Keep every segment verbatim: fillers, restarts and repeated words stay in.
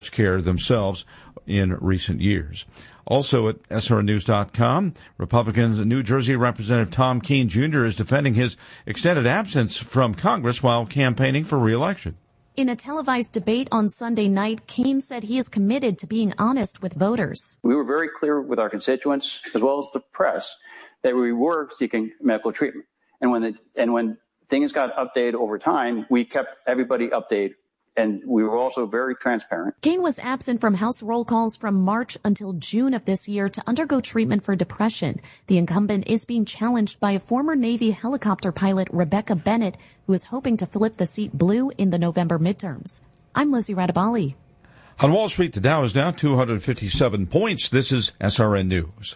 care themselves in recent years. Also at S R N news dot com, Republicans' New Jersey Representative Tom Keene Junior is defending his extended absence from Congress while campaigning for re-election. In a televised debate on Sunday night, Keene said he is committed to being honest with voters. We were very clear with our constituents, as well as the press, that we were seeking medical treatment. And when the, and when things got updated over time, we kept everybody updated. And we were also very transparent. Keene was absent from House roll calls from March until June of this year to undergo treatment for depression. The incumbent is being challenged by a former Navy helicopter pilot, Rebecca Bennett, who is hoping to flip the seat blue in the November midterms. I'm Lizzie Radabali. On Wall Street, the Dow is down two hundred fifty-seven points. This is S R N News.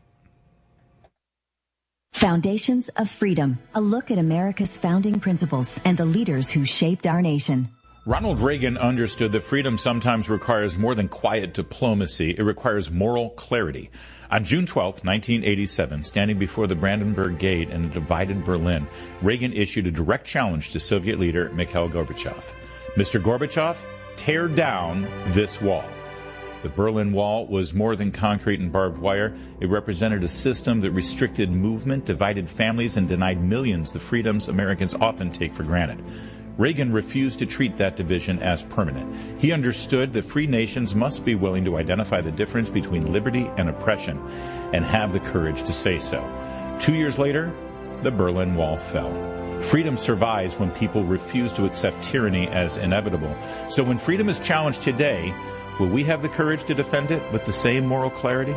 Foundations of Freedom, a look at America's founding principles and the leaders who shaped our nation. Ronald Reagan understood that freedom sometimes requires more than quiet diplomacy. It requires moral clarity. On June twelfth, nineteen eighty-seven, standing before the Brandenburg Gate in a divided Berlin, Reagan issued a direct challenge to Soviet leader Mikhail Gorbachev. Mister Gorbachev, tear down this wall. The Berlin Wall was more than concrete and barbed wire. It represented a system that restricted movement, divided families, and denied millions the freedoms Americans often take for granted. Reagan refused to treat that division as permanent. He understood that free nations must be willing to identify the difference between liberty and oppression and have the courage to say so. Two years later, the Berlin Wall fell. Freedom survives when people refuse to accept tyranny as inevitable. So when freedom is challenged today, will we have the courage to defend it with the same moral clarity?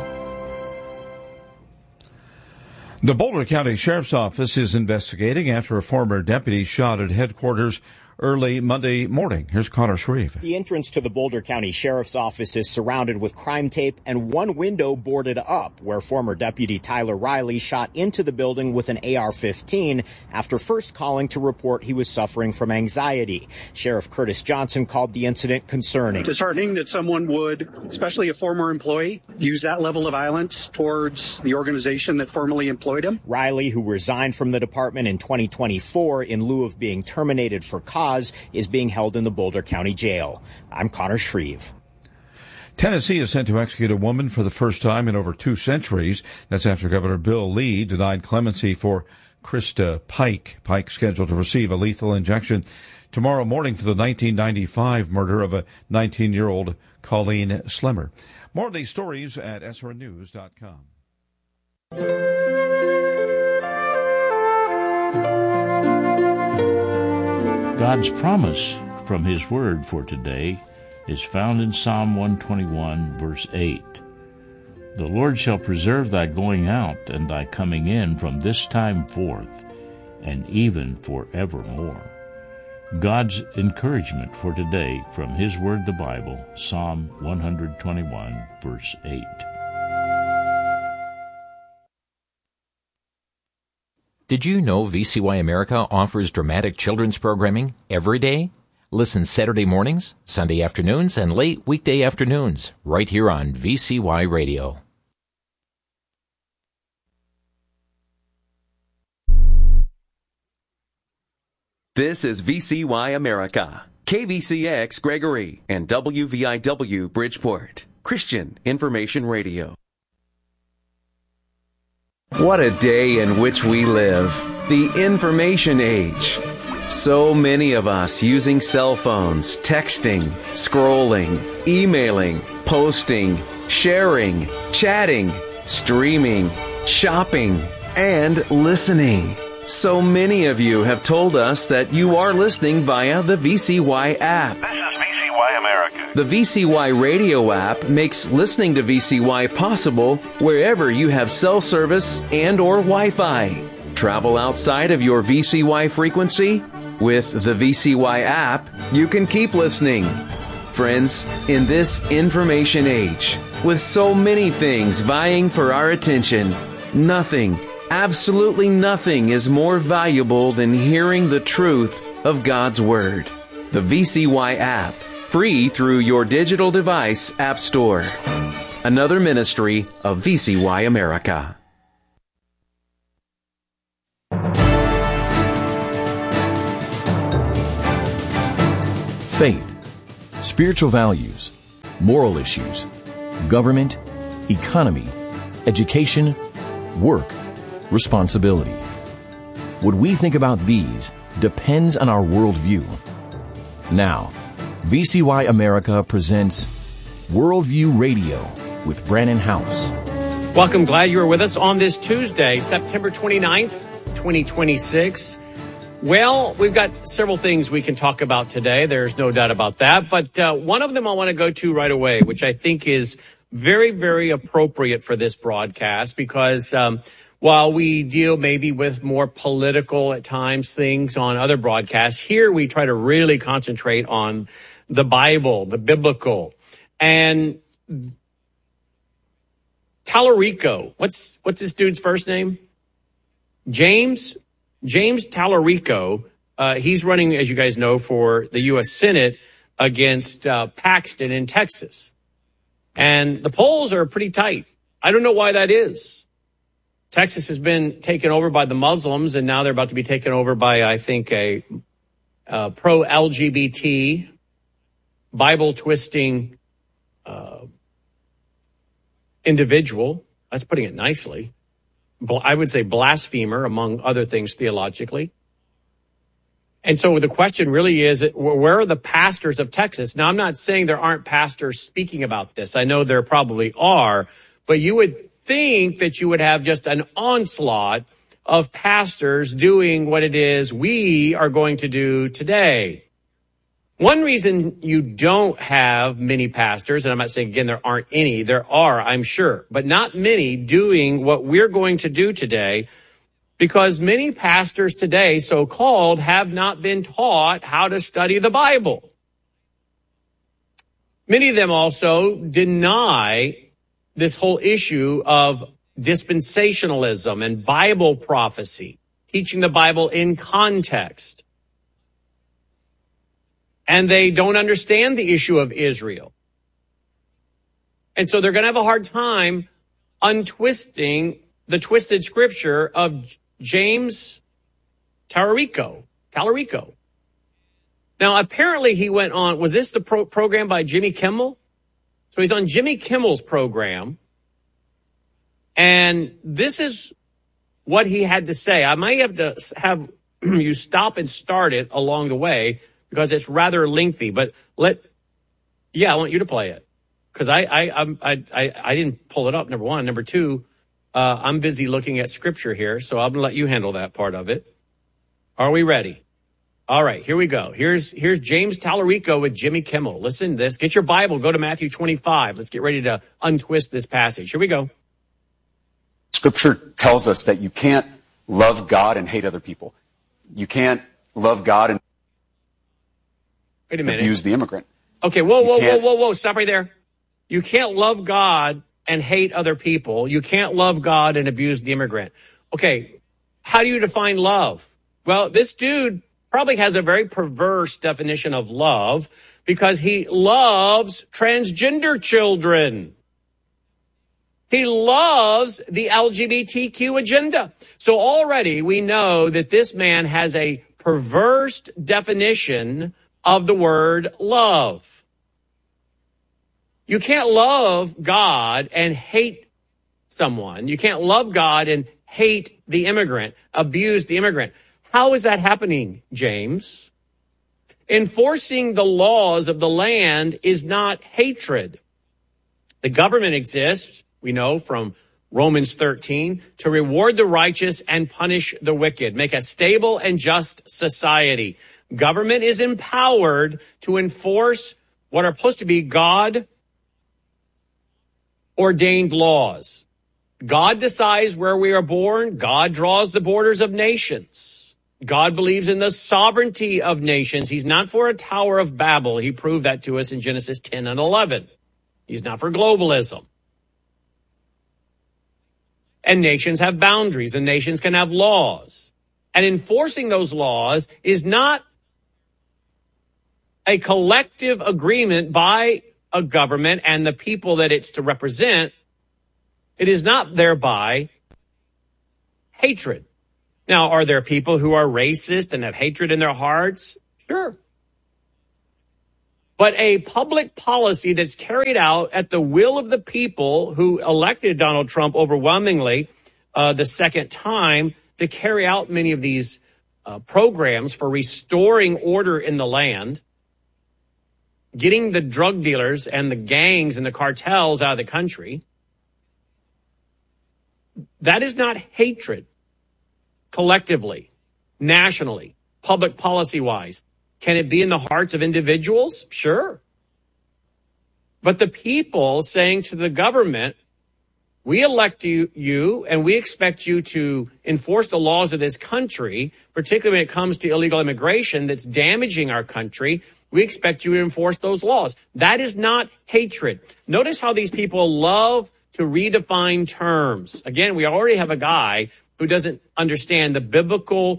The Boulder County Sheriff's Office is investigating after a former deputy shot at headquarters early Monday morning. Here's Connor Shreve. The entrance to the Boulder County Sheriff's Office is surrounded with crime tape and one window boarded up where former Deputy Tyler Riley shot into the building with an A R fifteen after first calling to report he was suffering from anxiety. Sheriff Curtis Johnson called the incident concerning. Disheartening that someone would, especially a former employee, use that level of violence towards the organization that formerly employed him. Riley, who resigned from the department in twenty twenty-four in lieu of being terminated for cause, is being held in the Boulder County Jail. I'm Connor Shreve. Tennessee is set to execute a woman for the first time in over two centuries. That's after Governor Bill Lee denied clemency for Krista Pike. Pike scheduled to receive a lethal injection tomorrow morning for the nineteen ninety-five murder of a nineteen-year-old Colleen Slimmer. More of these stories at S R N news dot com. God's promise from His Word for today is found in Psalm one twenty-one, verse eight. The Lord shall preserve thy going out and thy coming in from this time forth, and even forevermore. God's encouragement for today from His Word, the Bible, Psalm one twenty-one, verse eight. Did you know V C Y America offers dramatic children's programming every day? Listen Saturday mornings, Sunday afternoons, and late weekday afternoons, right here on V C Y Radio. This is V C Y America, K V C X Gregory, and W V I W Bridgeport, Christian Information Radio. What a day in which we live. The information age. So many of us using cell phones, texting, scrolling, emailing, posting, sharing, chatting, streaming, shopping, and listening. So many of you have told us that you are listening via the V C Y app. This is V C Y America. The V C Y radio app makes listening to V C Y possible wherever you have cell service and or Wi-Fi. Travel outside of your V C Y frequency? With the V C Y app, you can keep listening. Friends, in this information age, with so many things vying for our attention, nothing, absolutely nothing is more valuable than hearing the truth of God's Word. The V C Y app, free through your digital device app store. Another ministry of V C Y America. Faith, spiritual values, moral issues, government, economy, education, work, responsibility. What we think about these depends on our worldview. Now, V C Y America presents Worldview Radio with Brannon Howse. Welcome. Glad you are with us on this Tuesday, September twenty-ninth, twenty twenty-six. Well, we've got several things we can talk about today. There's no doubt about that. But uh, one of them I want to go to right away, which I think is very, very appropriate for this broadcast, because um, while we deal maybe with more political at times things on other broadcasts, here we try to really concentrate on the Bible, the biblical. And Tallarico, what's what's this dude's first name? James James Tallarico. Uh, he's running, as you guys know, for the U S Senate against uh, Paxton in Texas. And the polls are pretty tight. I don't know why that is. Texas has been taken over by the Muslims, and now they're about to be taken over by, I think, a uh, pro-L G B T, Bible-twisting uh, individual. That's putting it nicely. I would say blasphemer, among other things theologically. And so the question really is, where are the pastors of Texas? Now, I'm not saying there aren't pastors speaking about this. I know there probably are, but you would think that you would have just an onslaught of pastors doing what it is we are going to do today. One reason you don't have many pastors, and I'm not saying, again, there aren't any, there are, I'm sure, but not many doing what we're going to do today, because many pastors today, so-called, have not been taught how to study the Bible. Many of them also deny this whole issue of dispensationalism and Bible prophecy, teaching the Bible in context. And they don't understand the issue of Israel. And so they're going to have a hard time untwisting the twisted scripture of James Tallarico. Tallarico. Now, apparently he went on, was this the pro- program by Jimmy Kimmel? So he's on Jimmy Kimmel's program. And this is what he had to say. I might have to have you stop and start it along the way, because it's rather lengthy, but let, yeah, I want you to play it. Cause I, I, I'm, I, I, I didn't pull it up. Number one. Number two, uh, I'm busy looking at scripture here. So I'm going to let you handle that part of it. Are we ready? All right, here we go. Here's, here's James Tallarico with Jimmy Kimmel. Listen to this. Get your Bible. Go to Matthew twenty-five. Let's get ready to untwist this passage. Here we go. Scripture tells us that you can't love God and hate other people. You can't love God and Wait a minute. abuse the immigrant. Okay, whoa, whoa, whoa, whoa, whoa. Stop right there. You can't love God and hate other people. You can't love God and abuse the immigrant. Okay, how do you define love? Well, this dude probably has a very perverse definition of love, because he loves transgender children. He loves the L G B T Q agenda. So already we know that this man has a perverse definition of the word love. You can't love God and hate someone. You can't love God and hate the immigrant, abuse the immigrant. How is that happening, James? Enforcing the laws of the land is not hatred. The government exists, we know from Romans thirteen, to reward the righteous and punish the wicked, make a stable and just society. Government is empowered to enforce what are supposed to be God-ordained laws. God decides where we are born. God draws the borders of nations. God believes in the sovereignty of nations. He's not for a Tower of Babel. He proved that to us in Genesis ten and eleven. He's not for globalism. And nations have boundaries, and nations can have laws. And enforcing those laws is not a collective agreement by a government and the people that it's to represent. It is not thereby hatred. Now, are there people who are racist and have hatred in their hearts? Sure. but a public policy that's carried out at the will of the people who elected Donald Trump overwhelmingly uh, the second time to carry out many of these uh, programs for restoring order in the land, getting the drug dealers and the gangs and the cartels out of the country. That is not hatred collectively, nationally, public policy-wise. Can it be in the hearts of individuals? Sure. But the people saying to the government, we elect you, you and we expect you to enforce the laws of this country, particularly when it comes to illegal immigration that's damaging our country. We expect you to enforce those laws. That is not hatred. Notice how these people love to redefine terms. Again, we already have a guy who doesn't understand the biblical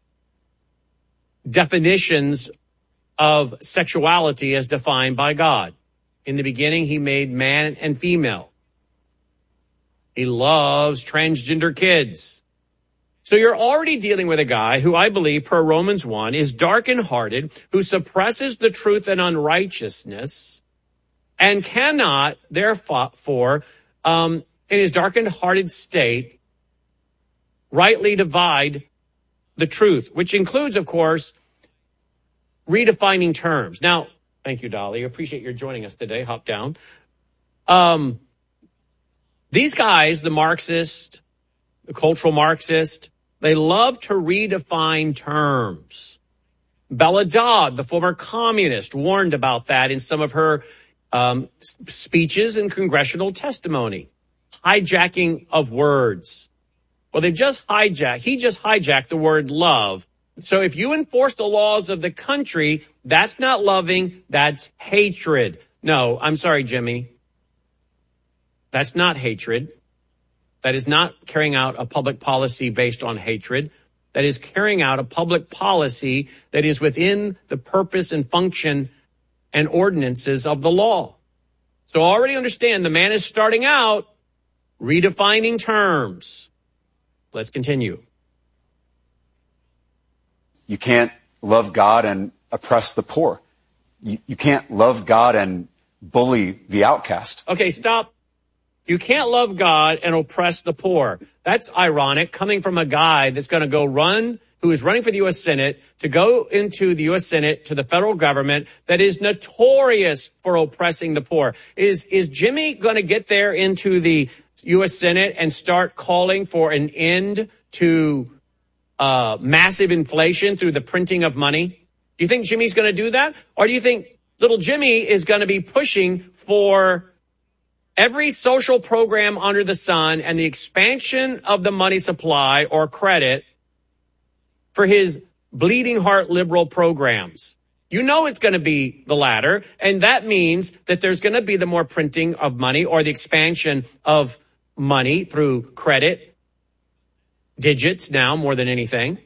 definitions of sexuality as defined by God. In the beginning, he made man and female. He loves transgender kids. So you're already dealing with a guy who I believe, per Romans one, is dark-hearted, who suppresses the truth and unrighteousness, and cannot, therefore, um, in his darkened-hearted state, rightly divide the truth, which includes, of course, redefining terms. Now, thank you, Dolly. I appreciate your joining us today. Hop down. Um, these guys, the Marxist, the cultural Marxist, they love to redefine terms. Bella Dodd, the former communist, warned about that in some of her um, speeches and congressional testimony. Hijacking of words. Well, they've just hijacked, he just hijacked the word love. So if you enforce the laws of the country, that's not loving, that's hatred. No, I'm sorry, Jimmy. That's not hatred. That is not carrying out a public policy based on hatred. That is carrying out a public policy that is within the purpose and function and ordinances of the law. So already understand the man is starting out redefining terms. Let's continue. You can't love God and oppress the poor. You, you can't love God and bully the outcast. Okay, stop. You can't love God and oppress the poor. That's ironic, coming from a guy that's going to go run, who is running for the U S Senate, to go into the U S Senate, to the federal government, that is notorious for oppressing the poor. Is, is Jimmy going to get there into the U S Senate and start calling for an end to uh, massive inflation through the printing of money? Do you think Jimmy's going to do that? Or do you think little Jimmy is going to be pushing for every social program under the sun and the expansion of the money supply or credit for his bleeding heart liberal programs? You know it's going to be the latter, and that means that there's going to be the more printing of money or the expansion of money through credit, digits now more than anything.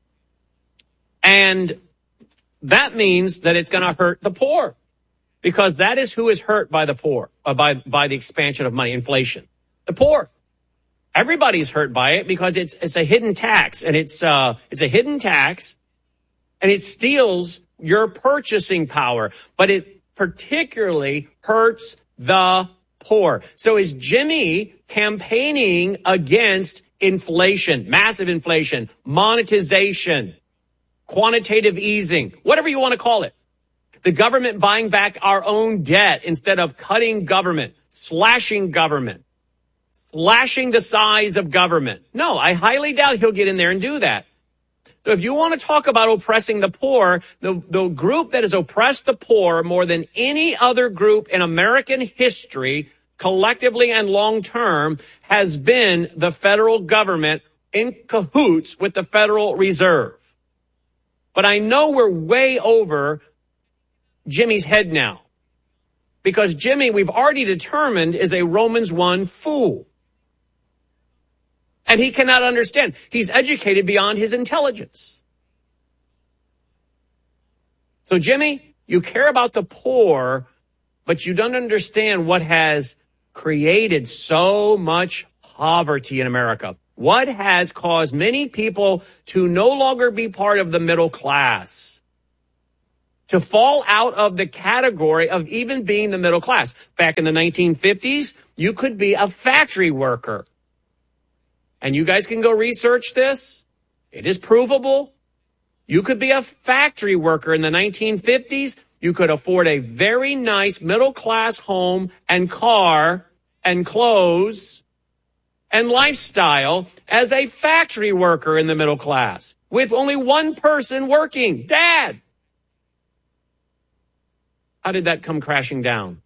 And that means that it's going to hurt the poor, because that is who is hurt by the poor, uh, by, by the expansion of money, inflation. The poor. Everybody's hurt by it because it's, it's a hidden tax, and it's, uh, it's a hidden tax, and it steals your purchasing power, but it particularly hurts the poor. So is Jimmy campaigning against inflation, massive inflation, monetization, quantitative easing, whatever you want to call it? The government buying back our own debt instead of cutting government, slashing government, slashing the size of government. No, I highly doubt he'll get in there and do that. So if you want to talk about oppressing the poor, the, the group that has oppressed the poor more than any other group in American history, collectively and long term, has been the federal government in cahoots with the Federal Reserve. But I know we're way over Jimmy's head now, because Jimmy, we've already determined, is a Romans one fool. And he cannot understand. He's educated beyond his intelligence. So, Jimmy, you care about the poor, but you don't understand what has created so much poverty in America. What has caused many people to no longer be part of the middle class? to fall out of the category of even being the middle class. Back in the nineteen fifties, you could be a factory worker. And you guys can go research this. It is provable. You could be a factory worker in the nineteen fifties. You could afford a very nice middle class home and car and clothes and lifestyle as a factory worker in the middle class with only one person working, Dad. How did that come crashing down?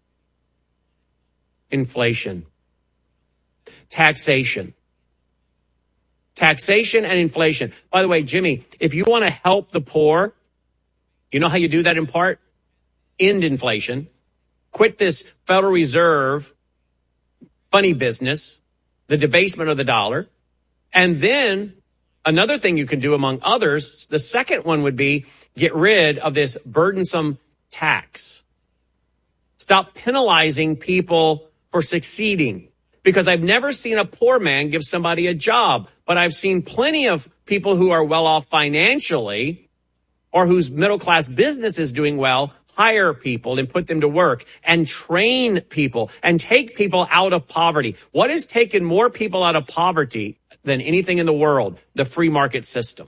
Inflation. Taxation. Taxation and inflation. By the way, Jimmy, if you want to help the poor, you know how you do that in part? End inflation. Quit this Federal Reserve funny business, the debasement of the dollar. And then another thing you can do, among others, the second one would be get rid of this burdensome tax. Stop penalizing people for succeeding. Because I've never seen a poor man give somebody a job, but I've seen plenty of people who are well off financially or whose middle class business is doing well, hire people and put them to work and train people and take people out of poverty. What has taken more people out of poverty than anything in the world? The free market system.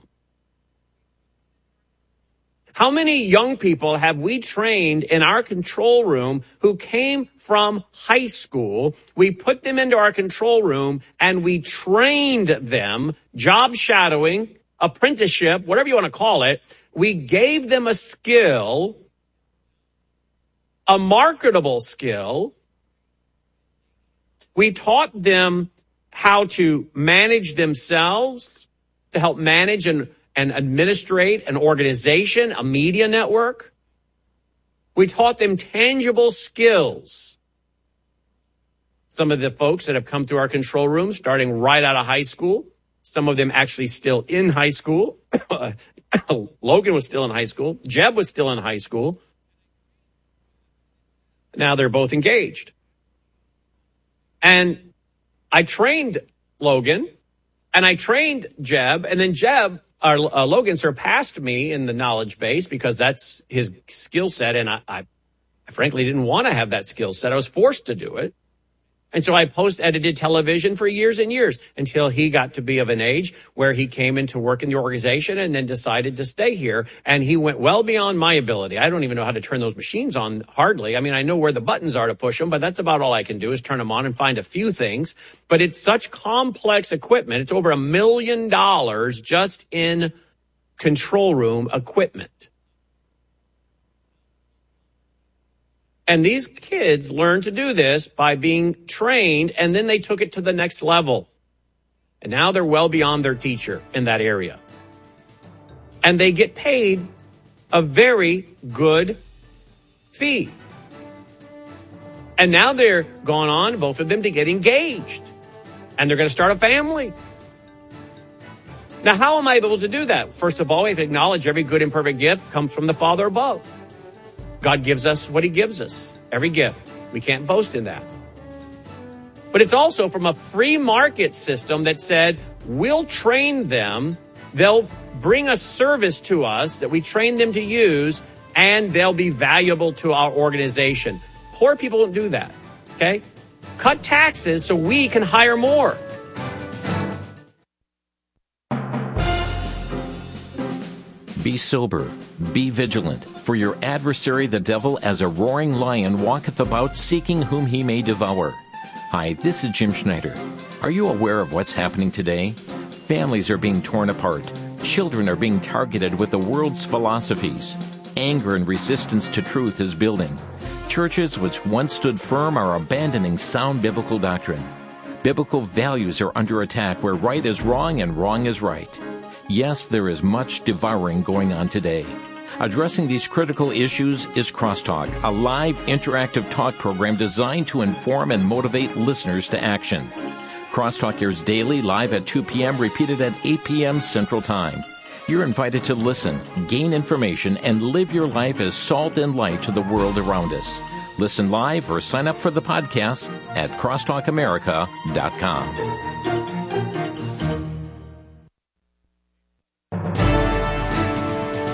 How many young people have we trained in our control room who came from high school? We put them into our control room and we trained them, job shadowing, apprenticeship, whatever you want to call it. We gave them a skill, a marketable skill. We taught them how to manage themselves, to help manage and and administrate an organization, a media network. We taught them tangible skills. Some of the folks that have come through our control room starting right out of high school, some of them actually still in high school. Logan was still in high school. Jeb was still in high school. Now they're both engaged. And I trained Logan and I trained Jeb, and then Jeb Our, uh, Logan surpassed me in the knowledge base because that's his skill set. And I, I, I frankly didn't want to have that skill set. I was forced to do it. And so I post-edited television for years and years until he got to be of an age where he came in to work in the organization and then decided to stay here. And he went well beyond my ability. I don't even know how to turn those machines on, hardly. I mean, I know where the buttons are to push them, but that's about all I can do is turn them on and find a few things. But it's such complex equipment. It's over a million dollars just in control room equipment. And these kids learned to do this by being trained, and then they took it to the next level. And now they're well beyond their teacher in that area. And they get paid a very good fee. And now they're gone on, both of them, to get engaged. And they're going to start a family. Now, how am I able to do that? First of all, we have to acknowledge every good and perfect gift comes from the Father above. God gives us what he gives us, every gift. We can't boast in that. But it's also from a free market system that said, we'll train them, they'll bring a service to us that we train them to use, and they'll be valuable to our organization. Poor people don't do that, okay? Cut taxes so we can hire more. Be sober, be vigilant, for your adversary the devil as a roaring lion walketh about seeking whom he may devour. Hi, this is Jim Schneider. Are you aware of what's happening today? Families are being torn apart. Children are being targeted with the world's philosophies. Anger and resistance to truth is building. Churches which once stood firm are abandoning sound biblical doctrine. Biblical values are under attack where right is wrong and wrong is right. Yes, there is much devouring going on today. Addressing these critical issues is Crosstalk, a live interactive talk program designed to inform and motivate listeners to action. Crosstalk airs daily, live at two p.m., repeated at eight p.m. Central Time. You're invited to listen, gain information, and live your life as salt and light to the world around us. Listen live or sign up for the podcast at crosstalk america dot com.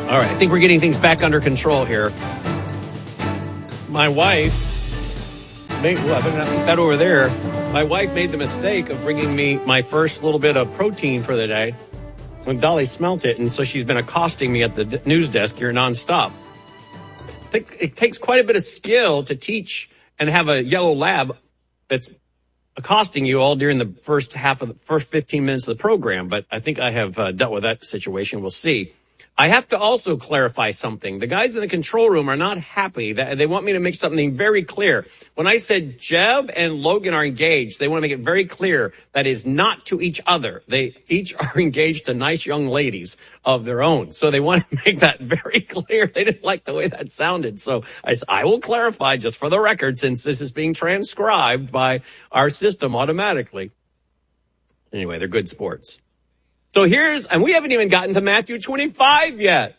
All right, I think we're getting things back under control here. My wife made, well, I better not put that over there. My wife made the mistake of bringing me my first little bit of protein for the day when Dolly smelt it, and so she's been accosting me at the d- news desk here nonstop. I think it takes quite a bit of skill to teach and have a yellow lab that's accosting you all during the first half of the first fifteen minutes of the program, but I think I have uh, dealt with that situation. We'll see. I have to also clarify something. The guys in the control room are not happy. They want me to make something very clear. When I said Jeb and Logan are engaged, they want to make it very clear that is not to each other. They each are engaged to nice young ladies of their own. So they want to make that very clear. They didn't like the way that sounded. So I, I will clarify just for the record, since this is being transcribed by our system automatically. Anyway, they're good sports. So here's, and we haven't even gotten to Matthew twenty-five yet.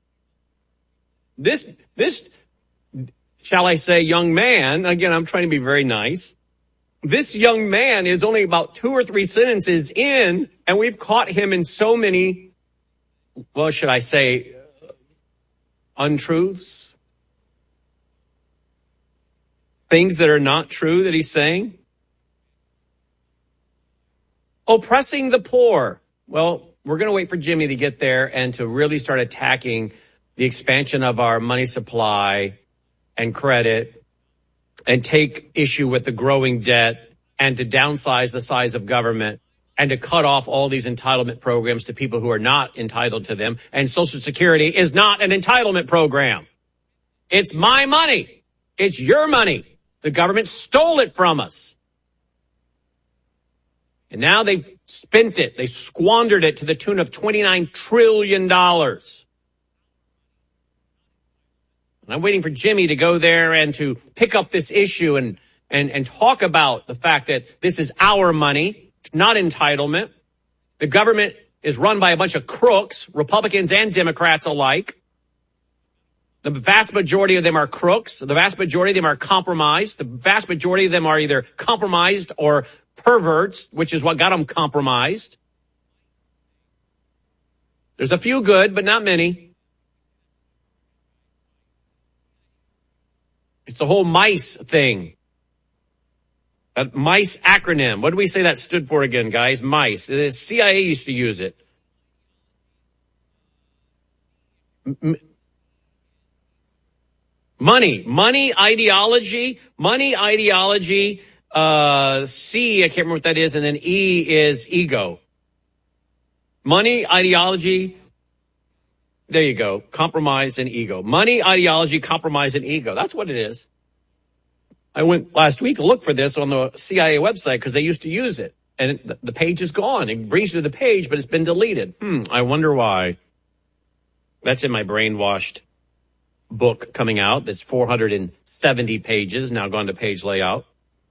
This, this, shall I say, young man, again, I'm trying to be very nice. This young man is only about two or three sentences in, and we've caught him in so many, well, should I say, untruths? Things that are not true that he's saying. Oppressing the poor. Well, we're going to wait for Jimmy to get there and to really start attacking the expansion of our money supply and credit and take issue with the growing debt and to downsize the size of government and to cut off all these entitlement programs to people who are not entitled to them. And Social Security is not an entitlement program. It's my money. It's your money. The government stole it from us. And now they've spent it. They squandered it to the tune of twenty-nine trillion dollars. And I'm waiting for Jimmy to go there and to pick up this issue and, and, and talk about the fact that this is our money, not entitlement. The government is run by a bunch of crooks, Republicans and Democrats alike. The vast majority of them are crooks. The vast majority of them are compromised. The vast majority of them are either compromised or perverts, which is what got them compromised. There's a few good, but not many. It's the whole MICE thing. That MICE acronym. What do we say that stood for again, guys? MICE. The C I A used to use it. M- money. Money ideology. Money ideology. Uh, C, I can't remember what that is, and then E is ego. Money, ideology, there you go, compromise and ego. Money, ideology, compromise, and ego. That's what it is. I went last week to look for this on the C I A website because they used to use it, and it, the page is gone. It brings you to the page, but it's been deleted. Hmm, I wonder why. That's in my brainwashed book coming out. That's four hundred seventy pages, now gone to page layout.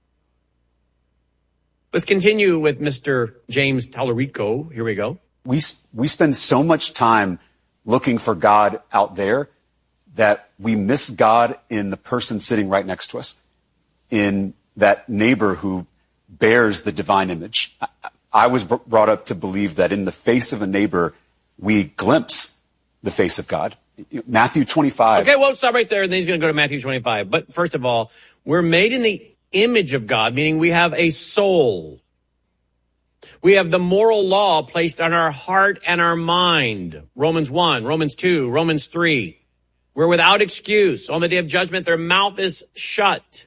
Let's continue with Mister James Tallarico. Here we go. We we spend so much time looking for God out there that we miss God in the person sitting right next to us, in that neighbor who bears the divine image. I, I was brought up to believe that in the face of a neighbor, we glimpse the face of God. Matthew twenty-five. Okay, well, stop right there, and then he's going to go to Matthew twenty-five. But first of all, we're made in the image of God, meaning we have a soul. We have the moral law placed on our heart and our mind. Romans one, Romans two, Romans three. We're without excuse. On the day of judgment, their mouth is shut.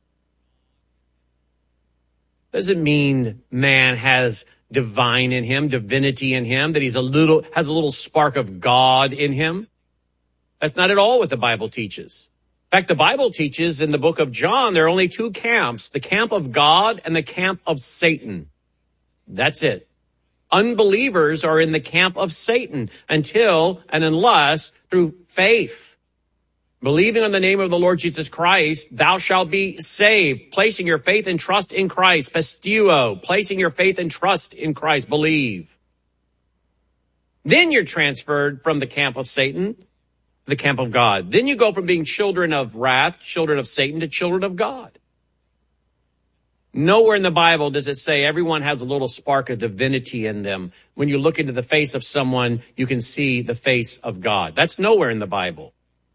Doesn't mean man has divine in him, divinity in him, that he's a little, has a little spark of God in him. That's not at all what the Bible teaches. In fact, the Bible teaches in the book of John, there are only two camps, the camp of God and the camp of Satan. That's it. Unbelievers are in the camp of Satan until and unless through faith, believing on the name of the Lord Jesus Christ, thou shalt be saved. Placing your faith and trust in Christ. Pisteuo, placing your faith and trust in Christ. Believe. Then you're transferred from the camp of Satan to the camp of God. Then you go from being children of wrath, children of Satan, to children of God. Nowhere in the Bible does it say everyone has a little spark of divinity in them. When you look into the face of someone, you can see the face of God. That's nowhere in the Bible.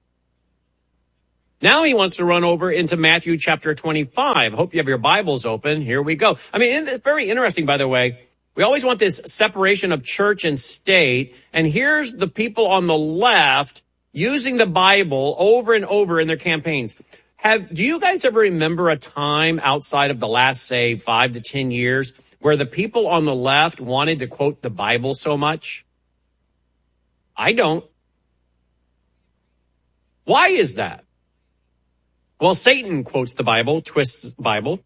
Now he wants to run over into Matthew chapter twenty-five. I hope you have your Bibles open. Here we go. I mean, it's very interesting, by the way. We always want this separation of church and state. And here's the people on the left using the Bible over and over in their campaigns. Have, do you guys ever remember a time outside of the last, say, five to ten years where the people on the left wanted to quote the Bible so much? I don't. Why is that? Well, Satan quotes the Bible, twists the Bible.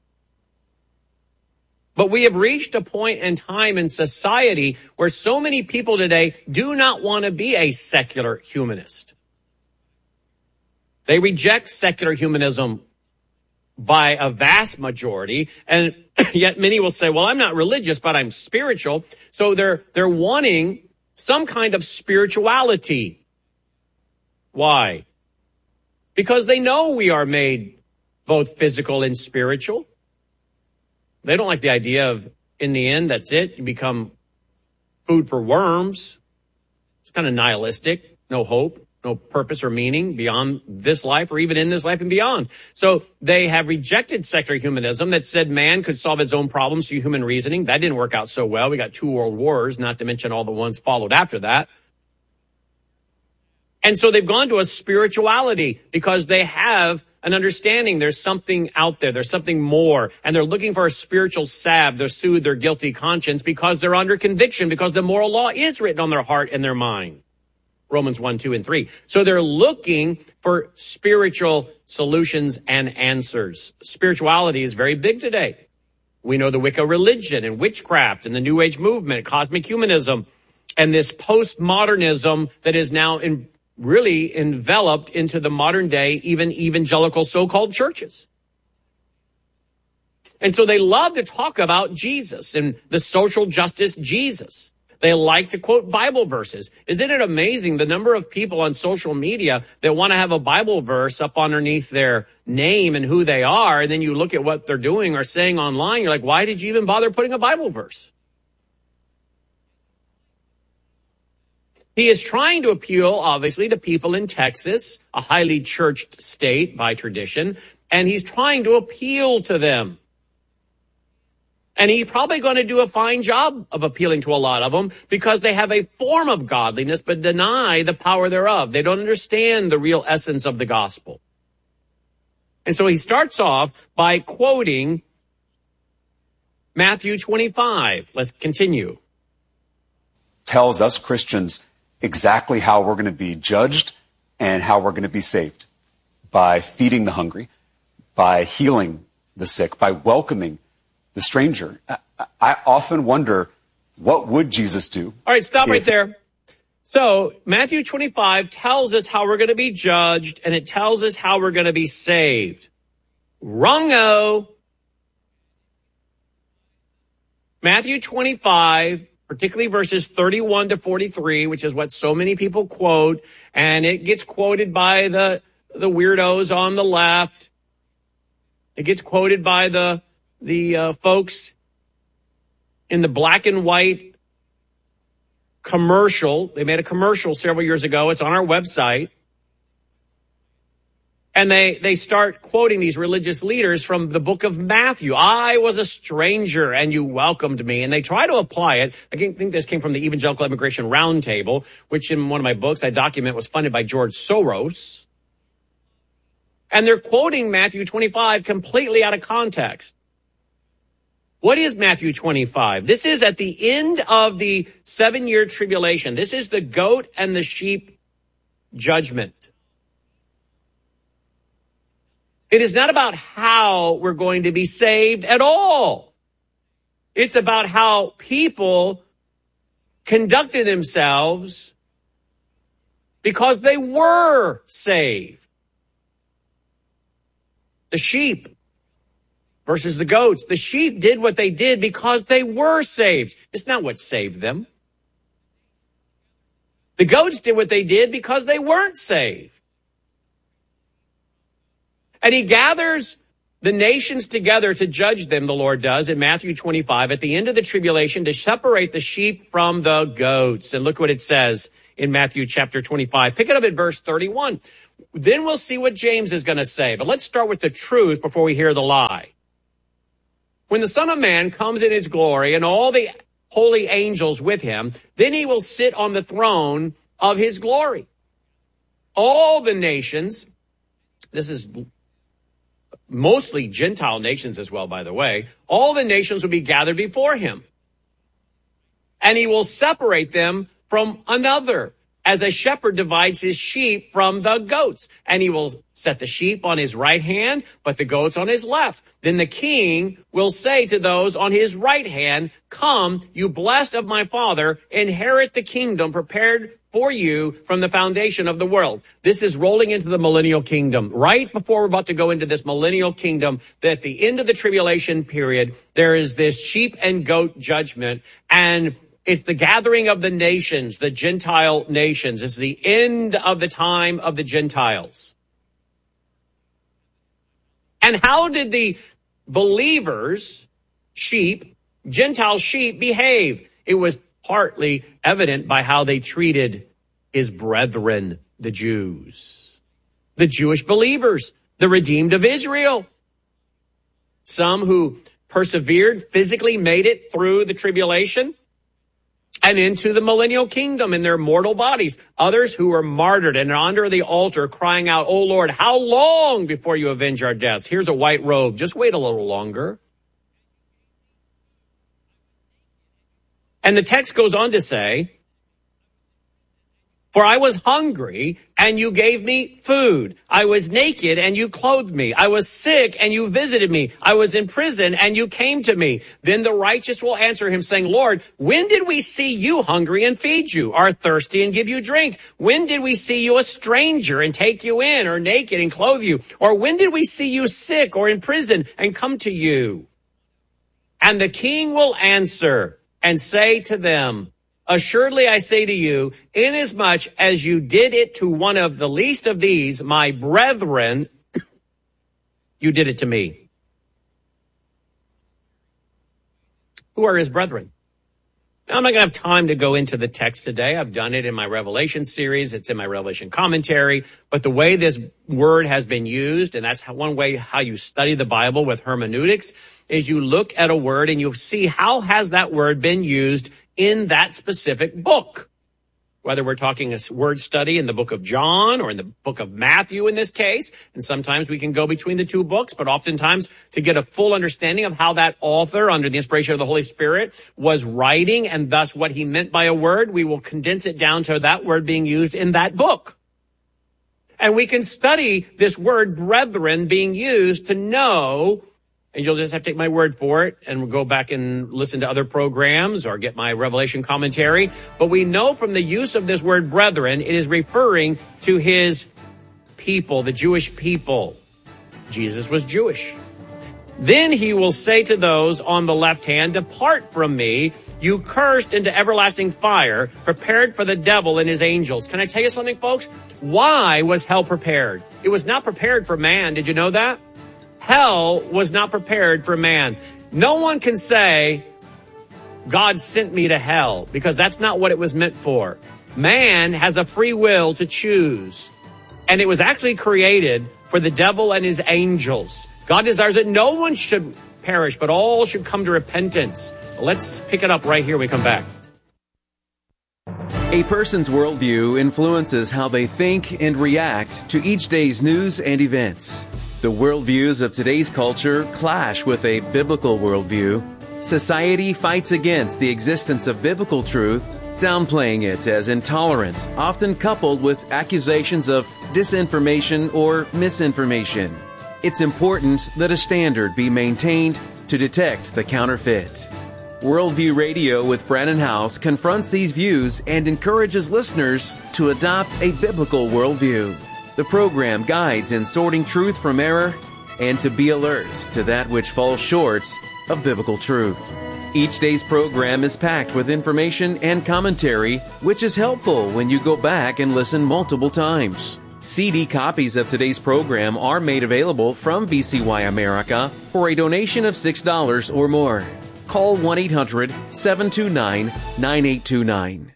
But we have reached a point in time in society where so many people today do not want to be a secular humanist. They reject secular humanism by a vast majority, and yet many will say, well, I'm not religious, but I'm spiritual. So they're they're wanting some kind of spirituality. Why? Because they know we are made both physical and spiritual. They don't like the idea of, in the end, that's it. You become food for worms. It's kind of nihilistic, no hope, no purpose or meaning beyond this life or even in this life and beyond. So they have rejected secular humanism that said man could solve his own problems through human reasoning. That didn't work out so well. We got two world wars, not to mention all the ones followed after that. And so they've gone to a spirituality because they have an understanding there's something out there, there's something more, and they're looking for a spiritual salve to soothe their guilty conscience because they're under conviction, because the moral law is written on their heart and their mind. Romans one, two, and three. So they're looking for spiritual solutions and answers. Spirituality is very big today. We know the Wicca religion and witchcraft and the New Age movement, cosmic humanism, and this postmodernism that is now in really enveloped into the modern day, even evangelical so-called churches. And so they love to talk about Jesus and the social justice Jesus. They like to quote Bible verses. Isn't it amazing the number of people on social media that want to have a Bible verse up underneath their name and who they are, and then you look at what they're doing or saying online, you're like, why did you even bother putting a Bible verse? He is trying to appeal, obviously, to people in Texas, a highly churched state by tradition, and he's trying to appeal to them. And he's probably going to do a fine job of appealing to a lot of them because they have a form of godliness but deny the power thereof. They don't understand the real essence of the gospel. And so he starts off by quoting Matthew twenty-five. Let's continue. Tells us Christians exactly how we're going to be judged and how we're going to be saved. By feeding the hungry, by healing the sick, by welcoming the stranger. I, I often wonder, what would Jesus do? All right, stop right there. So Matthew twenty-five tells us how we're going to be judged, and it tells us how we're going to be saved. Wrong-o. Matthew twenty-five, particularly verses thirty-one to forty-three, which is what so many people quote, and it gets quoted by the, the weirdos on the left. It gets quoted by the, the uh, folks in the black and white commercial. They made a commercial several years ago. It's on our website. And they, they start quoting these religious leaders from the book of Matthew. I was a stranger and you welcomed me. And they try to apply it. I think this came from the Evangelical Immigration Roundtable, which in one of my books I document was funded by George Soros. And they're quoting Matthew twenty-five completely out of context. What is Matthew twenty-five? This is at the end of the seven-year tribulation. This is the goat and the sheep judgment. It is not about how we're going to be saved at all. It's about how people conducted themselves because they were saved. The sheep versus the goats. The sheep did what they did because they were saved. It's not what saved them. The goats did what they did because they weren't saved. And he gathers the nations together to judge them, the Lord does, in Matthew twenty-five, at the end of the tribulation, to separate the sheep from the goats. And look what it says in Matthew chapter twenty-five. Pick it up at verse thirty-one. Then we'll see what James is going to say. But let's start with the truth before we hear the lie. When the Son of Man comes in his glory and all the holy angels with him, then he will sit on the throne of his glory. All the nations, this is mostly Gentile nations as well, by the way, all the nations will be gathered before him. And he will separate them from another, as a shepherd divides his sheep from the goats. And he will set the sheep on his right hand, but the goats on his left. Then the king will say to those on his right hand, "Come, you blessed of my Father, inherit the kingdom prepared for you from the foundation of the world." This is rolling into the millennial kingdom. Right before we're about to go into this millennial kingdom, that at the end of the tribulation period, there is this sheep and goat judgment, and it's the gathering of the nations, the Gentile nations. It's the end of the time of the Gentiles. And how did the believers, sheep, Gentile sheep, behave? It was partly evident by how they treated his brethren, the Jews, the Jewish believers, the redeemed of Israel. Some who persevered, physically made it through the tribulation and into the millennial kingdom in their mortal bodies. Others who were martyred and under the altar crying out, "Oh Lord, how long before you avenge our deaths? Here's a white robe. Just wait a little longer." And the text goes on to say, "For I was hungry, and you gave me food. I was naked, and you clothed me. I was sick, and you visited me. I was in prison, and you came to me." Then the righteous will answer him, saying, "Lord, when did we see you hungry and feed you, or thirsty and give you drink? When did we see you a stranger and take you in, or naked and clothe you? Or when did we see you sick or in prison and come to you?" And the king will answer and say to them, "Assuredly, I say to you, inasmuch as you did it to one of the least of these, my brethren, you did it to me." Who are his brethren? Now, I'm not going to have time to go into the text today. I've done it in my Revelation series. It's in my Revelation commentary. But the way this word has been used, and that's one way how you study the Bible with hermeneutics, is you look at a word and you see how has that word been used in that specific book. Whether we're talking a word study in the book of John or in the book of Matthew in this case, and sometimes we can go between the two books, but oftentimes to get a full understanding of how that author, under the inspiration of the Holy Spirit, was writing and thus what he meant by a word, we will condense it down to that word being used in that book. And we can study this word brethren being used to know, and you'll just have to take my word for it, and we'll go back and listen to other programs or get my Revelation commentary. But we know from the use of this word brethren, it is referring to his people, the Jewish people. Jesus was Jewish. Then he will say to those on the left hand, "Depart from me, you cursed, into everlasting fire, prepared for the devil and his angels." Can I tell you something, folks? Why was hell prepared? It was not prepared for man. Did you know that? Hell was not prepared for man. No one can say, "God sent me to hell," because that's not what it was meant for. Man has a free will to choose. And it was actually created for the devil and his angels. God desires that no one should perish, but all should come to repentance. Let's pick it up right here when we come back. A person's worldview influences how they think and react to each day's news and events. The worldviews of today's culture clash with a biblical worldview. Society fights against the existence of biblical truth, downplaying it as intolerant, often coupled with accusations of disinformation or misinformation. It's important that a standard be maintained to detect the counterfeit. Worldview Radio with Brannon Howse confronts these views and encourages listeners to adopt a biblical worldview. The program guides in sorting truth from error and to be alert to that which falls short of biblical truth. Each day's program is packed with information and commentary, which is helpful when you go back and listen multiple times. C D copies of today's program are made available from V C Y America for a donation of six dollars or more. Call one eight hundred seven two nine nine eight two nine.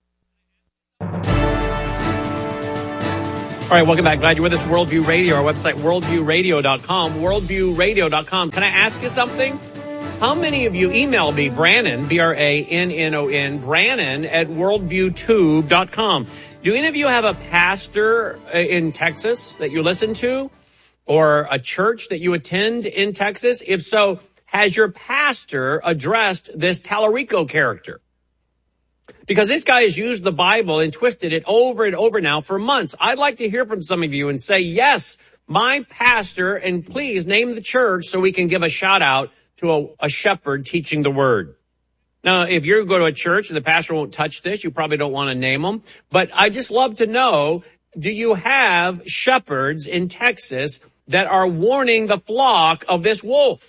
All right, welcome back. Glad you're with us. Worldview Radio, our website, worldview radio dot com, worldview radio dot com. Can I ask you something? How many of you email me, Brannon, B R A N N O N, Brannon at worldview tube dot com? Do any of you have a pastor in Texas that you listen to, or a church that you attend in Texas? If so, has your pastor addressed this Tallarico character? Because this guy has used the Bible and twisted it over and over now for months. I'd like to hear from some of you and say, yes, my pastor, and please name the church so we can give a shout out to a, a shepherd teaching the word. Now, if you go to a church and the pastor won't touch this, you probably don't want to name them. But I just love to know, do you have shepherds in Texas that are warning the flock of this wolf?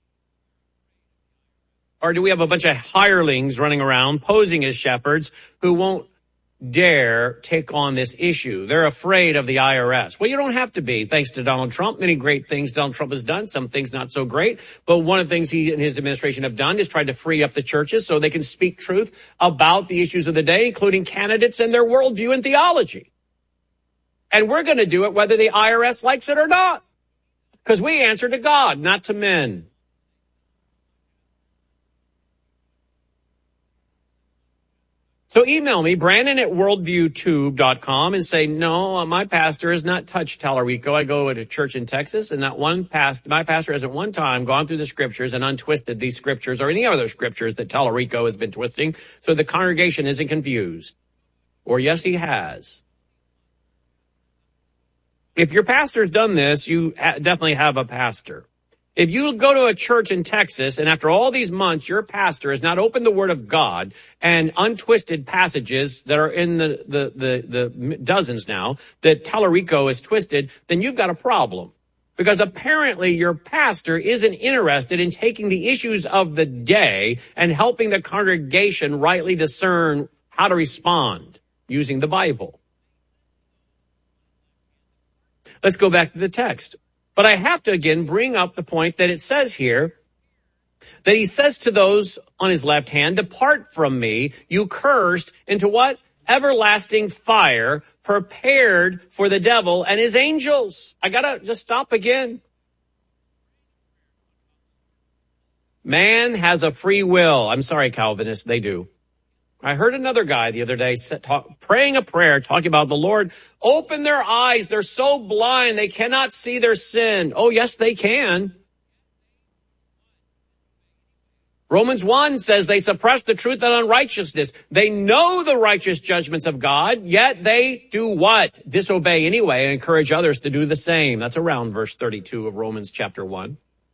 Or do we have a bunch of hirelings running around posing as shepherds who won't dare take on this issue? They're afraid of the I R S. Well, you don't have to be, thanks to Donald Trump. Many great things Donald Trump has done, some things not so great. But one of the things he and his administration have done is tried to free up the churches so they can speak truth about the issues of the day, including candidates and their worldview and theology. And we're going to do it whether the I R S likes it or not, because we answer to God, not to men. So email me, Brannon at worldview tube dot com, and say, no, my pastor has not touched Tallarico. I go to a church in Texas, and that one past, my pastor has at one time gone through the scriptures and untwisted these scriptures or any other scriptures that Tallarico has been twisting, so the congregation isn't confused. Or yes, he has. If your pastor's done this, you definitely have a pastor. If you go to a church in Texas and after all these months, your pastor has not opened the Word of God and untwisted passages that are in the, the, the, the dozens now that Tallarico is twisted, then you've got a problem. Because apparently your pastor isn't interested in taking the issues of the day and helping the congregation rightly discern how to respond using the Bible. Let's go back to the text. But I have to, again, bring up the point that it says here, that he says to those on his left hand, depart from me, you cursed, into what? Everlasting fire, prepared for the devil and his angels. I gotta just stop again. Man has a free will. I'm sorry, Calvinists, they do. I heard another guy the other day talk, praying a prayer, talking about the Lord, open their eyes. They're so blind, they cannot see their sin. Oh, yes, they can. Romans one says they suppress the truth and unrighteousness. They know the righteous judgments of God, yet they do what? Disobey anyway and encourage others to do the same. That's around verse thirty-two of Romans chapter one.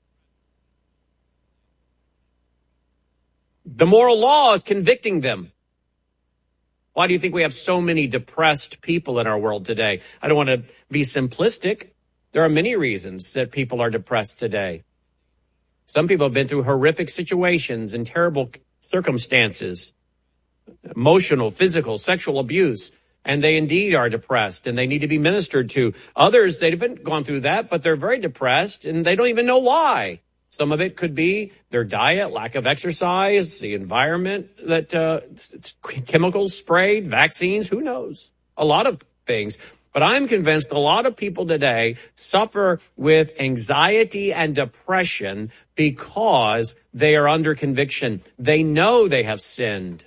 The moral law is convicting them. Why do you think we have so many depressed people in our world today? I don't want to be simplistic. There are many reasons that people are depressed today. Some people have been through horrific situations and terrible circumstances, emotional, physical, sexual abuse, and they indeed are depressed and they need to be ministered to. Others, they've been gone through that, but they're very depressed and they don't even know why. Some of it could be their diet, lack of exercise, the environment, that uh, chemicals sprayed, vaccines, who knows? A lot of things. But I'm convinced a lot of people today suffer with anxiety and depression because they are under conviction. They know they have sinned.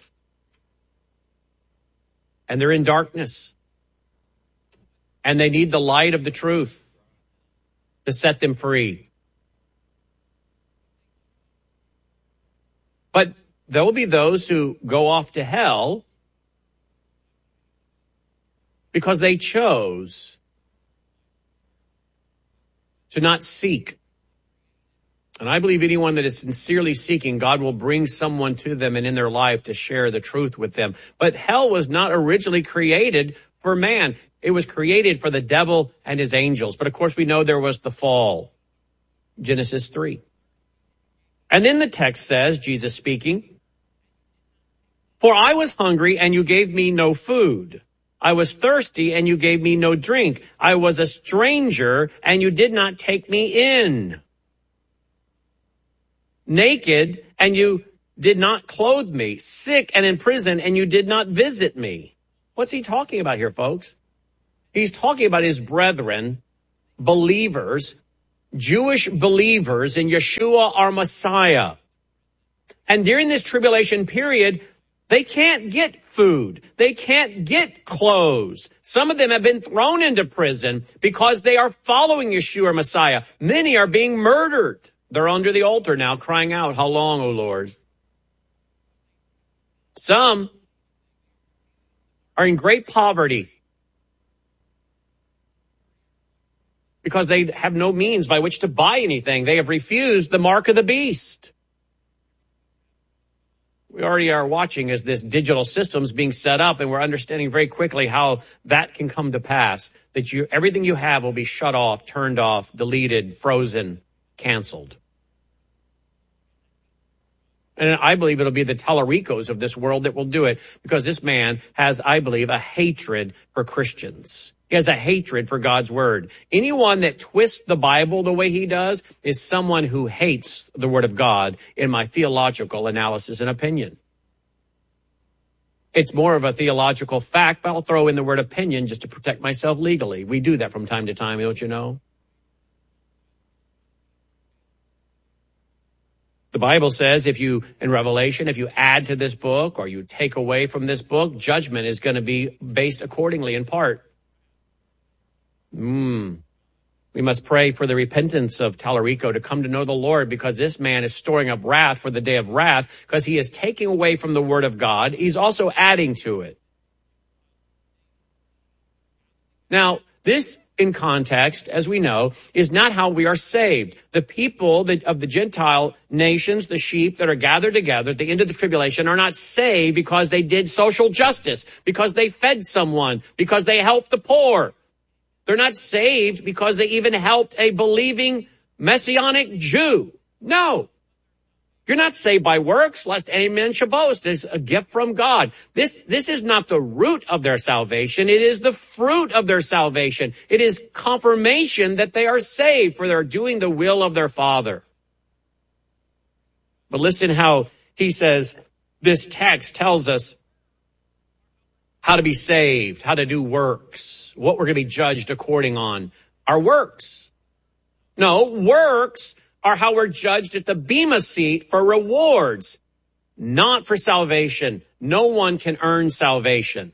And they're in darkness. And they need the light of the truth to set them free. But there will be those who go off to hell because they chose to not seek. And I believe anyone that is sincerely seeking, God will bring someone to them and in their life to share the truth with them. But hell was not originally created for man. It was created for the devil and his angels. But of course, we know there was the fall. Genesis three. And then the text says, Jesus speaking, for I was hungry and you gave me no food. I was thirsty, and you gave me no drink. I was a stranger, and you did not take me in. Naked, and you did not clothe me. Sick and in prison, and you did not visit me. What's he talking about here, folks? He's talking about his brethren, believers, Jewish believers in Yeshua, our Messiah. And during this tribulation period, they can't get food. They can't get clothes. Some of them have been thrown into prison because they are following Yeshua, Messiah. Many are being murdered. They're under the altar now crying out, how long, O Lord? Some are in great poverty because they have no means by which to buy anything. They have refused the mark of the beast. We already are watching as this digital system's being set up, and we're understanding very quickly how that can come to pass, that you everything you have will be shut off, turned off, deleted, frozen, canceled. And I believe it'll be the Tallaricos of this world that will do it, because this man has, I believe, a hatred for Christians. He has a hatred for God's word. Anyone that twists the Bible the way he does is someone who hates the word of God, in my theological analysis and opinion. It's more of a theological fact, but I'll throw in the word opinion just to protect myself legally. We do that from time to time, don't you know? The Bible says if you, in Revelation, if you add to this book or you take away from this book, judgment is going to be based accordingly in part. Mm. We must pray for the repentance of Tallarico to come to know the Lord, because this man is storing up wrath for the day of wrath, because he is taking away from the word of God. He's also adding to it. Now, this, in context, as we know, is not how we are saved. The people that, of the Gentile nations, the sheep that are gathered together at the end of the tribulation, are not saved because they did social justice, because they fed someone, because they helped the poor. They're not saved because they even helped a believing Messianic Jew. No. You're not saved by works, lest any man should boast. It's a gift from God. This, this is not the root of their salvation. It is the fruit of their salvation. It is confirmation that they are saved, for they're doing the will of their Father. But listen how he says this text tells us how to be saved, how to do works, what we're going to be judged according on. Our works. No, works are how we're judged at the Bema seat for rewards, not for salvation. No one can earn salvation.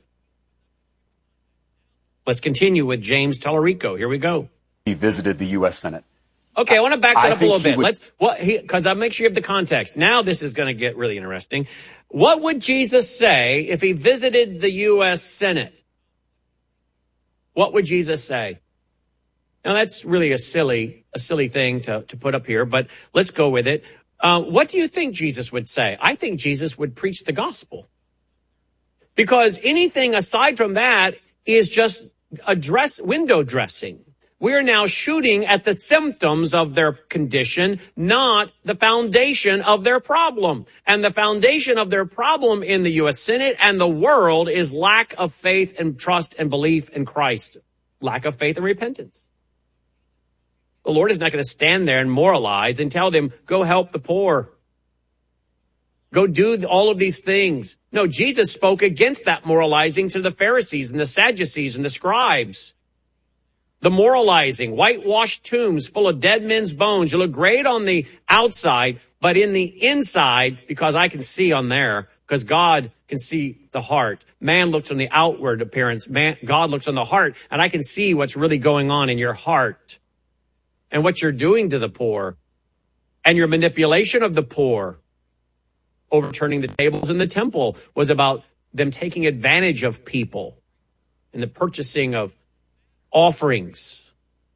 Let's continue with James Tallarico. Here we go. He visited the U S Senate. Okay, I want to back that I up a little bit. Would... Let's, what, because I'll make sure you have the context. Now this is going to get really interesting. What would Jesus say if he visited the U S Senate? What would Jesus say? Now that's really a silly, a silly thing to, to put up here, but let's go with it. Uh, what do you think Jesus would say? I think Jesus would preach the gospel, because anything aside from that is just a dress, window dressing. We're now shooting at the symptoms of their condition, not the foundation of their problem. And the foundation of their problem in the U S Senate and the world is lack of faith and trust and belief in Christ. Lack of faith and repentance. The Lord is not going to stand there and moralize and tell them, go help the poor. Go do all of these things. No, Jesus spoke against that moralizing to the Pharisees and the Sadducees and the scribes. The moralizing, whitewashed tombs full of dead men's bones. You look great on the outside, but in the inside, because I can see on there, because God can see the heart. Man looks on the outward appearance. Man, God looks on the heart, and I can see what's really going on in your heart and what you're doing to the poor and your manipulation of the poor. Overturning the tables in the temple was about them taking advantage of people and the purchasing of offerings.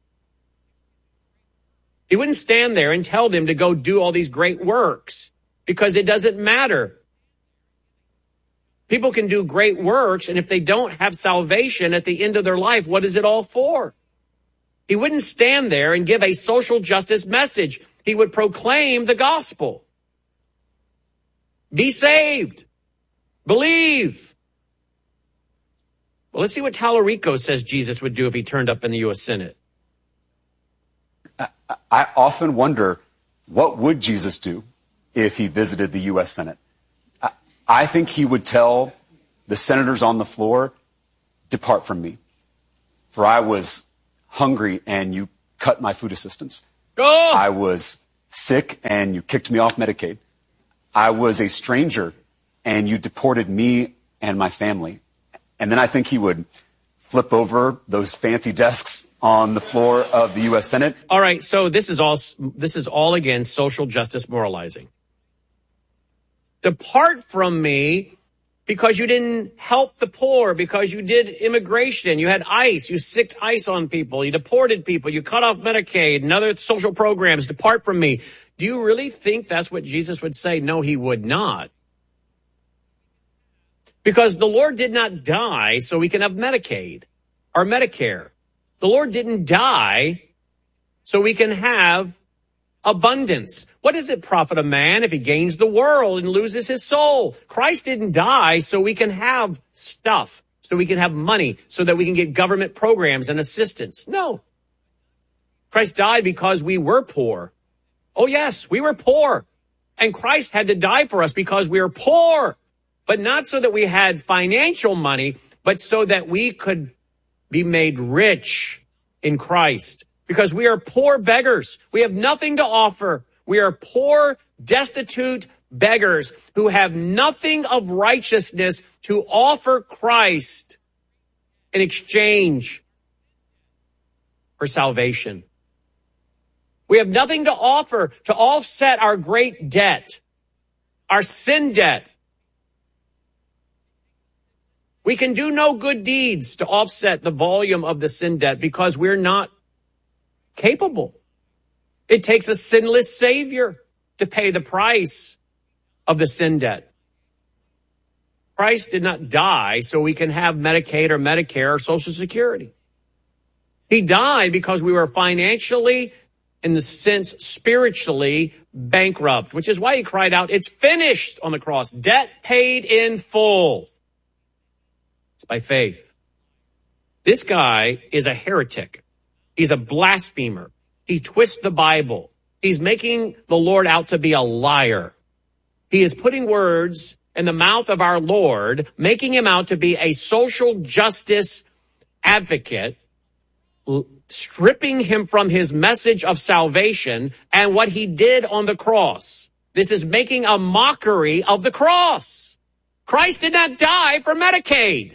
He wouldn't stand there and tell them to go do all these great works, because it doesn't matter. People can do great works, and if they don't have salvation at the end of their life, what is it all for? He wouldn't stand there and give a social justice message. He would proclaim the gospel. Be saved. Believe. Well, let's see what Tallarico says Jesus would do if he turned up in the U S Senate. I, I often wonder, what would Jesus do if he visited the U S Senate? I, I think he would tell the senators on the floor, depart from me, for I was hungry and you cut my food assistance. Oh! I was sick and you kicked me off Medicaid. I was a stranger and you deported me and my family. And then I think he would flip over those fancy desks on the floor of the U S Senate. All right, so this is all this is all again social justice moralizing. Depart from me because you didn't help the poor, because you did immigration, you had ICE, you sicked ICE on people, you deported people, you cut off Medicaid and other social programs. Depart from me. Do you really think that's what Jesus would say? No, he would not. Because the Lord did not die so we can have Medicaid or Medicare. The Lord didn't die so we can have abundance. What does it profit a man if he gains the world and loses his soul? Christ didn't die so we can have stuff, so we can have money, so that we can get government programs and assistance. No. Christ died because we were poor. Oh, yes, we were poor. And Christ had to die for us because we were poor. But not so that we had financial money, but so that we could be made rich in Christ. Because we are poor beggars. We have nothing to offer. We are poor, destitute beggars who have nothing of righteousness to offer Christ in exchange for salvation. We have nothing to offer to offset our great debt, our sin debt. We can do no good deeds to offset the volume of the sin debt because we're not capable. It takes a sinless Savior to pay the price of the sin debt. Christ did not die so we can have Medicaid or Medicare or Social Security. He died because we were financially, in the sense spiritually, bankrupt, which is why he cried out, "It's finished" on the cross. Debt paid in full. It's by faith. This guy is a heretic. He's a blasphemer. He twists the Bible. He's making the Lord out to be a liar. He is putting words in the mouth of our Lord, making him out to be a social justice advocate, stripping him from his message of salvation and what he did on the cross. This is making a mockery of the cross. Christ did not die for Medicaid.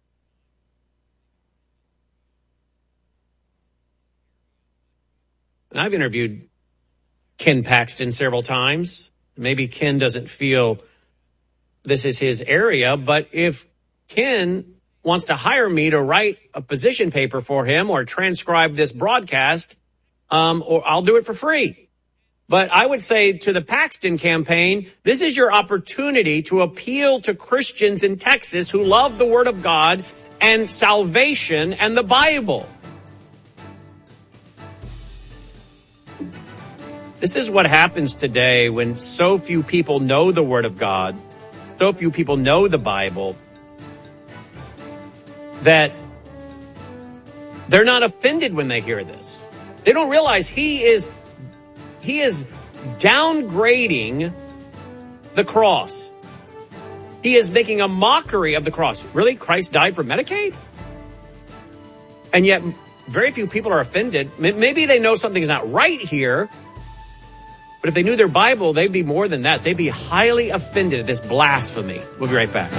And I've interviewed Ken Paxton several times. Maybe Ken doesn't feel this is his area, but if Ken wants to hire me to write a position paper for him or transcribe this broadcast, um, or I'll do it for free. But I would say to the Paxton campaign, this is your opportunity to appeal to Christians in Texas who love the Word of God and salvation and the Bible. This is what happens today when so few people know the Word of God, so few people know the Bible, that they're not offended when they hear this. They don't realize he is, he is downgrading the cross. He is making a mockery of the cross. Really? Christ died for Medicaid? And yet very few people are offended. Maybe they know something's not right here. But if they knew their Bible, they'd be more than that. They'd be highly offended at this blasphemy. We'll be right back.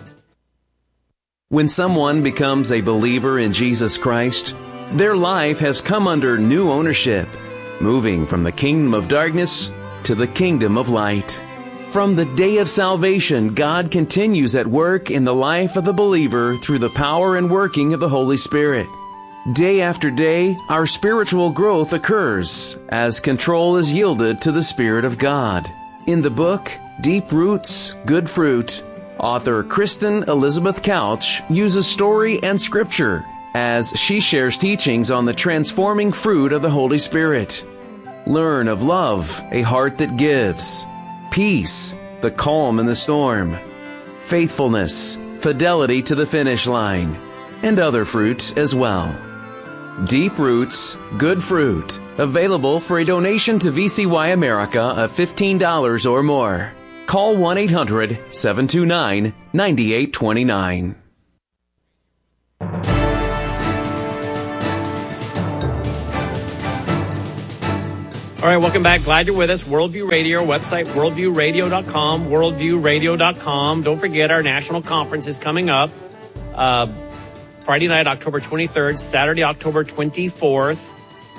When someone becomes a believer in Jesus Christ, their life has come under new ownership, moving from the kingdom of darkness to the kingdom of light. From the day of salvation, God continues at work in the life of the believer through the power and working of the Holy Spirit. Day after day, our spiritual growth occurs as control is yielded to the Spirit of God. In the book, Deep Roots, Good Fruit, author Kristen Elizabeth Couch uses story and scripture as she shares teachings on the transforming fruit of the Holy Spirit. Learn of love, a heart that gives; peace, the calm in the storm; faithfulness, fidelity to the finish line; and other fruits as well. Deep Roots, Good Fruit. Available for a donation to V C Y America of fifteen dollars or more. Call one eight hundred seven two nine nine eight two nine. All right, welcome back. Glad you're with us. Worldview Radio, website worldview radio dot com, worldview radio dot com. Don't forget our national conference is coming up. Uh, Friday night, October twenty-third, Saturday, October twenty-fourth.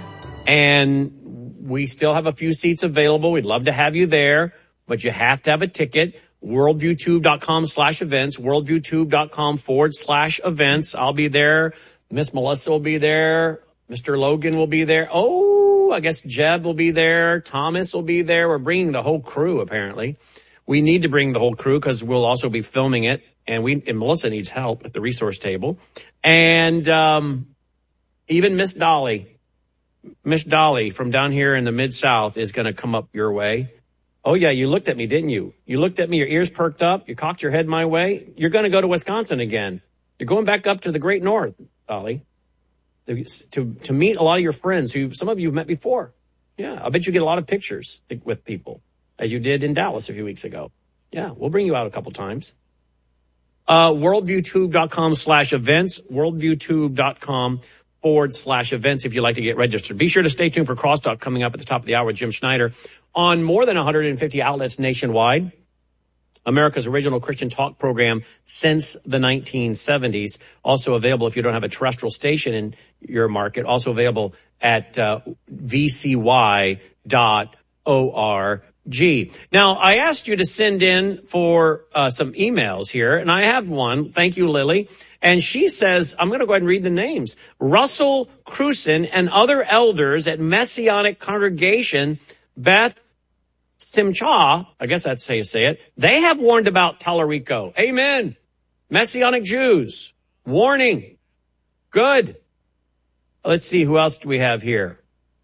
And we still have a few seats available. We'd love to have you there, but you have to have a ticket. worldviewtube.com slash events, worldviewtube.com forward slash events. I'll be there. Miss Melissa will be there. Mister Logan will be there. Oh, I guess Jeb will be there. Thomas will be there. We're bringing the whole crew, apparently. We need to bring the whole crew because we'll also be filming it. And we and Melissa needs help at the resource table. And um, even Miss Dolly, Miss Dolly from down here in the Mid-South is going to come up your way. Oh, yeah, you looked at me, didn't you? You looked at me, your ears perked up, you cocked your head my way. You're going to go to Wisconsin again. You're going back up to the Great North, Dolly, to, to, to meet a lot of your friends who some of you have met before. Yeah, I bet you get a lot of pictures with people, as you did in Dallas a few weeks ago. Yeah, we'll bring you out a couple times. Uh, worldviewtube.com slash events, worldviewtube.com forward slash events if you'd like to get registered. Be sure to stay tuned for Crosstalk coming up at the top of the hour with Jim Schneider on more than one hundred fifty outlets nationwide. America's original Christian talk program since the nineteen seventies. Also available if you don't have a terrestrial station in your market. Also available at uh, v c y dot org. G. Now, I asked you to send in for uh, some emails here, and I have one. Thank you, Lily. And she says, I'm going to go ahead and read the names. Russell Cruson and other elders at Messianic Congregation Beth Simcha, I guess that's how you say it, they have warned about Tallarico. Amen. Messianic Jews. Warning. Good. Let's see, who else do we have here?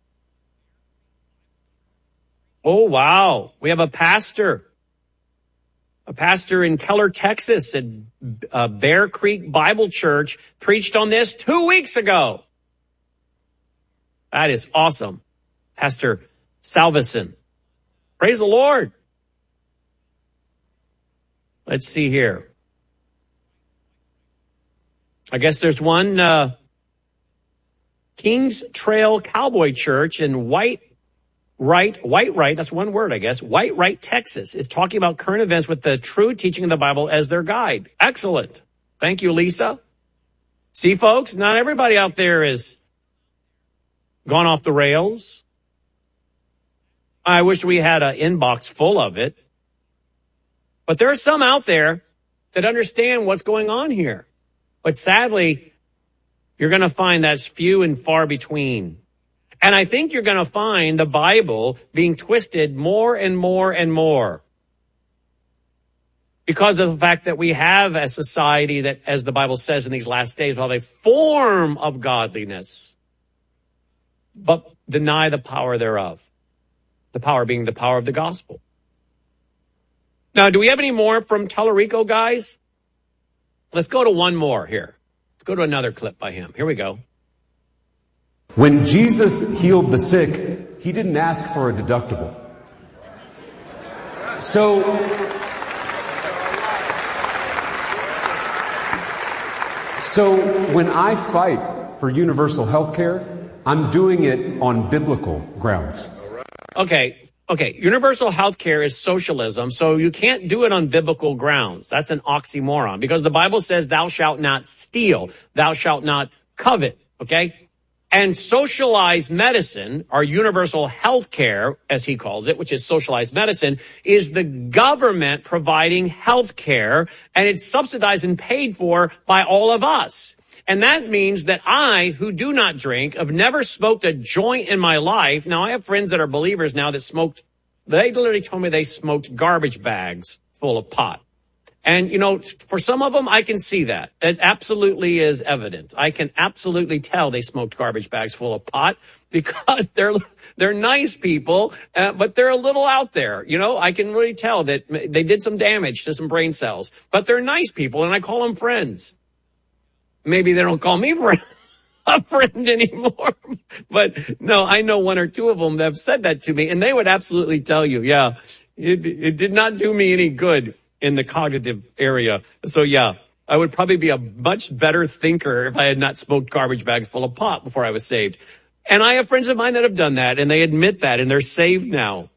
Oh, wow. We have a pastor, a pastor in Keller, Texas at uh, Bear Creek Bible Church preached on this two weeks ago. That is awesome. Pastor Salveson. Praise the Lord. Let's see here. I guess there's one, uh, Kings Trail Cowboy Church in White Right, White Right, that's one word, I guess. White Right, Texas is talking about current events with the true teaching of the Bible as their guide. Excellent. Thank you, Lisa. See, folks, not everybody out there is gone off the rails. I wish we had an inbox full of it. But there are some out there that understand what's going on here. But sadly, you're going to find that's few and far between. And I think you're going to find the Bible being twisted more and more and more because of the fact that we have a society that, as the Bible says in these last days, will have a form of godliness, but deny the power thereof. The power being the power of the gospel. Now, do we have any more from Tallarico, guys? Let's go to one more here. Let's go to another clip by him. Here we go. When Jesus healed the sick, he didn't ask for a deductible. So, so when I fight for universal health care, I'm doing it on biblical grounds. Okay, okay. Universal health care is socialism, so you can't do it on biblical grounds. That's an oxymoron because the Bible says thou shalt not steal, thou shalt not covet, okay? And socialized medicine, or universal health care, as he calls it, which is socialized medicine, is the government providing health care, and it's subsidized and paid for by all of us. And that means that I, who do not drink, have never smoked a joint in my life. Now, I have friends that are believers now that smoked, they literally told me they smoked garbage bags full of pot. And, you know, for some of them, I can see that. It absolutely is evident. I can absolutely tell they smoked garbage bags full of pot because they're they're nice people, uh, but they're a little out there. You know, I can really tell that they did some damage to some brain cells, but they're nice people, and I call them friends. maybe they don't call me friend, a friend anymore. But no, I know one or two of them that have said that to me, and they would absolutely tell you, yeah, it, it did not do me any good in the cognitive area. So yeah, I would probably be a much better thinker if I had not smoked garbage bags full of pot before I was saved. And I have friends of mine that have done that, and they admit that, and they're saved now.